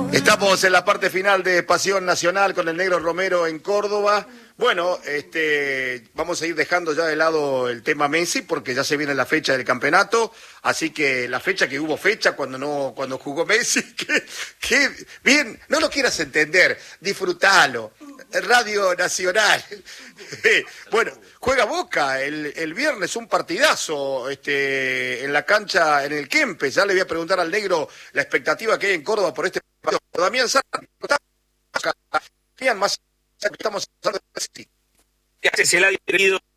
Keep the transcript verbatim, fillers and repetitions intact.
Estamos en la parte final de Pasión Nacional con el Negro Romero en Córdoba. Bueno, este, vamos a ir dejando ya de lado el tema Messi porque ya se viene la fecha del campeonato, así que la fecha que hubo fecha cuando no cuando jugó Messi, que, que bien, no lo quieras entender, disfrutalo. Radio Nacional. Bueno, juega Boca el, el viernes, un partidazo este, en la cancha, en el Kempes. Ya le voy a preguntar al Negro la expectativa que hay en Córdoba por este partido. Damián Sáenz, más estamos hablando de Messi. Se le ha dividido